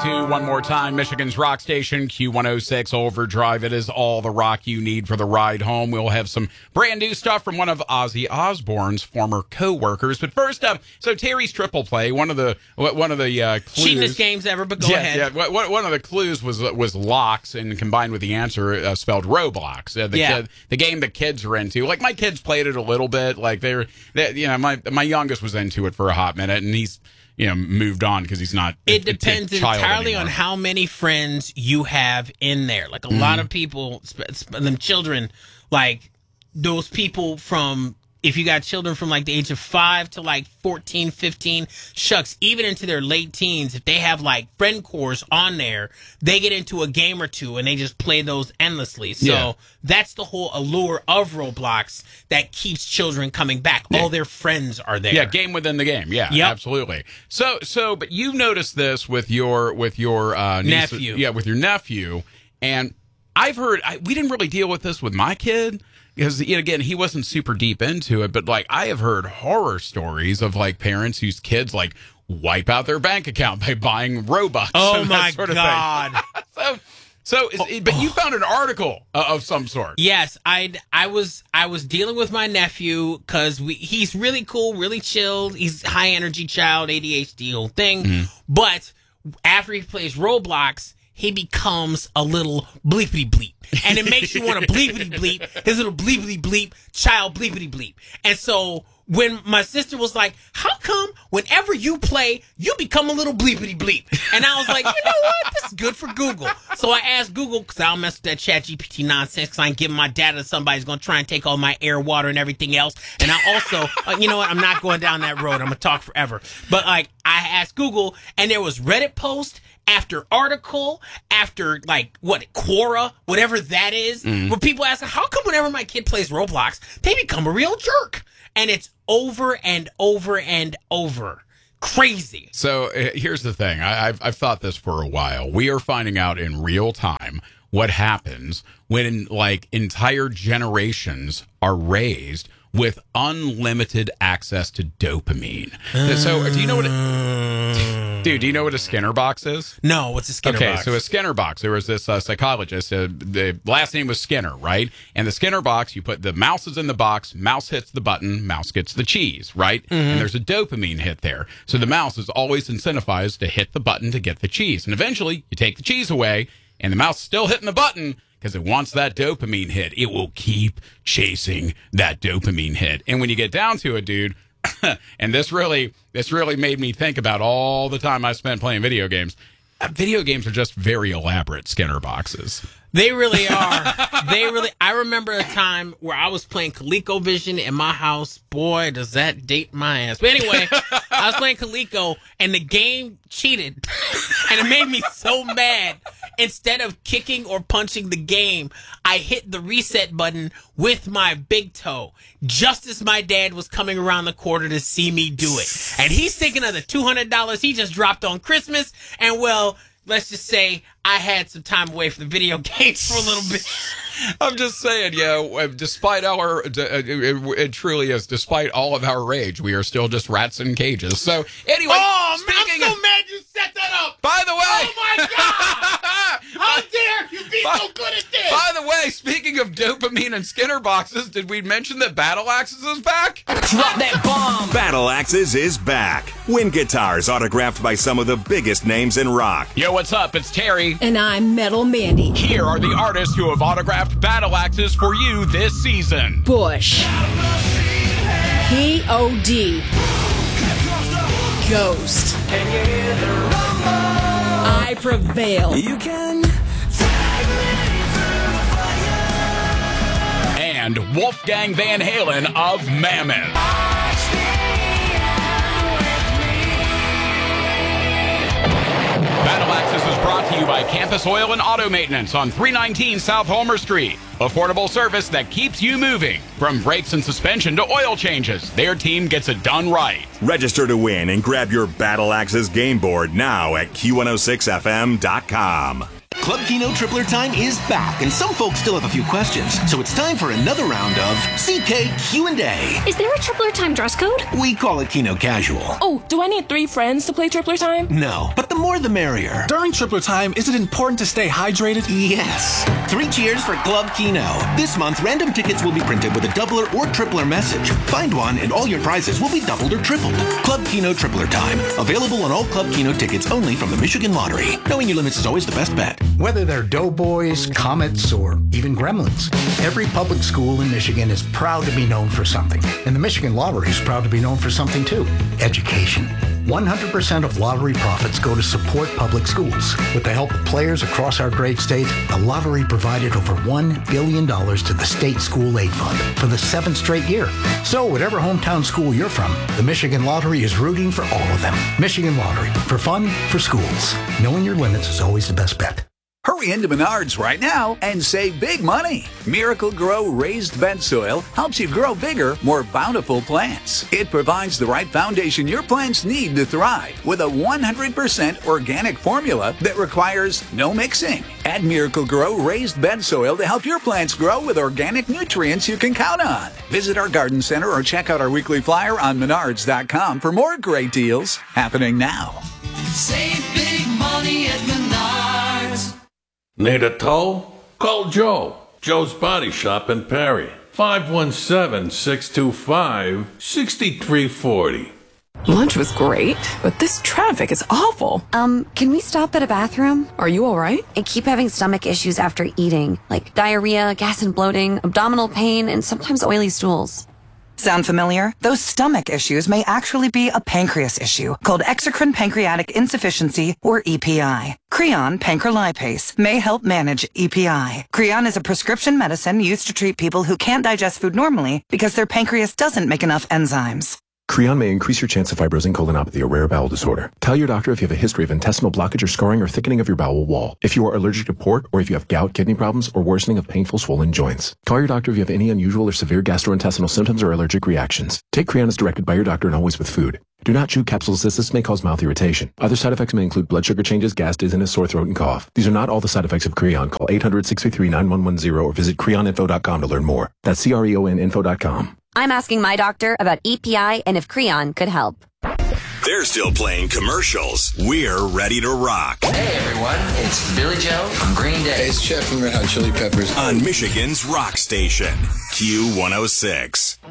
to one more time, Michigan's rock station, Q106 Overdrive. It is all the rock you need for the ride home. We'll have some brand new stuff from one of Ozzy Osbourne's former co-workers. But first up, so Terry's Triple Play, one of the clues. Cheapest games ever, but go ahead. Yeah, one of the clues was locks, and combined with the answer spelled Roblox. The game that kids are into. Like, my kids played it a little bit. Like, my youngest was into it for a hot minute, and he's moved on because he's not. It depends entirely anymore. on how many friends you have in there. Like, a lot of people, them children, like those people from, if you got children from like the age of 5 to like 14, 15, shucks, even into their late teens, if they have like friend cores on there, they get into a game or two and they just play those endlessly. So that's the whole allure of Roblox that keeps children coming back. All their friends are there. Yeah, game within the game. Yeah, absolutely. So, but you've noticed this with your nephew. Yeah, with your nephew. And I've heard, we didn't really deal with this with my kid, because, again, he wasn't super deep into it, but, like, I have heard horror stories of, like, parents whose kids, like, wipe out their bank account by buying Robux. Oh, my God. But you found an article of some sort. Yes, I was dealing with my nephew because he's really cool, really chilled. He's high energy child, ADHD, whole thing. Mm-hmm. But after he plays Roblox, he becomes a little bleepity bleep. And it makes you want to bleepity bleep, his little bleepity bleep, child bleepity bleep. And so when my sister was like, how come whenever you play, you become a little bleepity bleep? And I was like, you know what? This is good for Google. So I asked Google, because I don't mess with that ChatGPT nonsense, because I ain't giving my data to somebody who's going to try and take all my air, water, and everything else. And I also, you know what? I'm not going down that road. I'm going to talk forever. But like, I asked Google, and there was Reddit post after article, after like Quora, whatever that is, where people ask, how come whenever my kid plays Roblox, they become a real jerk? And it's over and over and over. Crazy. So here's the thing. I've thought this for a while. We are finding out in real time what happens when, like, entire generations are raised with unlimited access to dopamine. So do you know what... Dude, do you know what a Skinner box is? No, what's a Skinner box? Okay, so a Skinner box, there was this psychologist, the last name was Skinner, right? And the Skinner box, you put the mouse is in the box, mouse hits the button, mouse gets the cheese, right? Mm-hmm. And there's a dopamine hit there. So the mouse is always incentivized to hit the button to get the cheese. And eventually, you take the cheese away, and the mouse is still hitting the button because it wants that dopamine hit. It will keep chasing that dopamine hit. And when you get down to it, dude, and this really made me think about all the time I spent playing video games. Video games are just very elaborate Skinner boxes. They really are. I remember a time where I was playing ColecoVision in my house. Boy, does that date my ass. But anyway, I was playing Coleco, and the game cheated. And it made me so mad. Instead of kicking or punching the game, I hit the reset button with my big toe, just as my dad was coming around the corner to see me do it. And he's thinking of the $200 he just dropped on Christmas. And, well, let's just say I had some time away from the video games for a little bit. I'm just saying, despite it truly is, despite all of our rage, we are still just rats in cages. So, anyway. Oh, I'm so mad you set that up. By the way. Oh, my God. How dare you be so good at this? By the way, speaking of dopamine and Skinner boxes, did we mention that Battle Axes is back? Drop that bomb. Battle Axes is back. Wind guitars autographed by some of the biggest names in rock. Yo, what's up? It's Terry. And I'm Metal Mandy. Here are the artists who have autographed Battle Axes for you this season. Bush. P.O.D. Ghost. I Prevail. You can. And Wolfgang Van Halen of Mammoth. Battle Axes is brought to you by Campus Oil and Auto Maintenance on 319 South Homer Street. Affordable service that keeps you moving. From brakes and suspension to oil changes, their team gets it done right. Register to win and grab your Battle Axes game board now at Q106fm.com. Club Kino Tripler Time is back, and some folks still have a few questions. So it's time for another round of CK Q&A. Is there a Tripler Time dress code? We call it Kino Casual. Oh, do I need 3 friends to play Tripler Time? No, but the more the merrier. During Tripler Time, is it important to stay hydrated? Yes. 3 cheers for Club Kino. This month, random tickets will be printed with a doubler or tripler message. Find one and all your prizes will be doubled or tripled. Club Kino Tripler Time. Available on all Club Kino tickets only from the Michigan Lottery. Knowing your limits is always the best bet. Whether they're Doughboys, Comets, or even Gremlins, every public school in Michigan is proud to be known for something. And the Michigan Lottery is proud to be known for something too. Education. 100% of lottery profits go to support public schools. With the help of players across our great state, the lottery provided over $1 billion to the State School Aid Fund for the 7th straight year. So whatever hometown school you're from, the Michigan Lottery is rooting for all of them. Michigan Lottery. For fun, for schools. Knowing your limits is always the best bet. Hurry into Menards right now and save big money. Miracle Grow raised bed soil helps you grow bigger, more bountiful plants. It provides the right foundation your plants need to thrive with a 100% organic formula that requires no mixing. Add Miracle Grow raised bed soil to help your plants grow with organic nutrients you can count on. Visit our garden center or check out our weekly flyer on Menards.com for more great deals happening now. Save big money at Menards. Need a tow? Call Joe. Joe's Body Shop in Perry. 517-625-6340. Lunch was great, but this traffic is awful. Can we stop at a bathroom? Are you all right? I keep having stomach issues after eating, like diarrhea, gas and bloating, abdominal pain, and sometimes oily stools. Sound familiar? Those stomach issues may actually be a pancreas issue called exocrine pancreatic insufficiency, or EPI. Creon pancrelipase may help manage EPI. Creon is a prescription medicine used to treat people who can't digest food normally because their pancreas doesn't make enough enzymes. Creon may increase your chance of fibrosing colonopathy, a rare bowel disorder. Tell your doctor if you have a history of intestinal blockage or scarring or thickening of your bowel wall, if you are allergic to pork, or if you have gout, kidney problems, or worsening of painful swollen joints. Call your doctor if you have any unusual or severe gastrointestinal symptoms or allergic reactions. Take Creon as directed by your doctor and always with food. Do not chew capsules as this may cause mouth irritation. Other side effects may include blood sugar changes, gas, dizziness, sore throat, and cough. These are not all the side effects of Creon. Call 800-633-9110 or visit creoninfo.com to learn more. That's CREONinfo.com. I'm asking my doctor about EPI and if Creon could help. They're still playing commercials. We're ready to rock. Hey, everyone. It's Billy Joe from Green Day. Hey, it's Chef from Red Hot Chili Peppers. On Michigan's rock station, Q106.